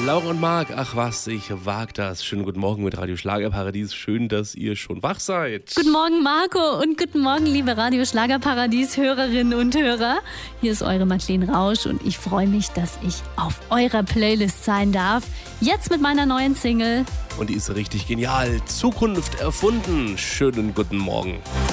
Laura und Marc, ach was, ich wag das. Schönen guten Morgen mit Radio Schlagerparadies. Schön, dass ihr schon wach seid. Guten Morgen Marco und guten Morgen liebe Radio Schlagerparadies Hörerinnen und Hörer. Hier ist eure Madeleine Rausch und ich freue mich, dass ich auf eurer Playlist sein darf. Jetzt mit meiner neuen Single. Und die ist richtig genial. Zukunft erfunden. Schönen guten Morgen.